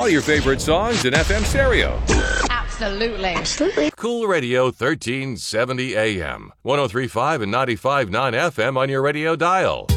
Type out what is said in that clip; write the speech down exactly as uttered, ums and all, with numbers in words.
all your favorite songs in F M stereo. Absolutely. Absolutely. Cool Radio thirteen seventy A M. one oh three point five and ninety-five point nine F M on your radio dial.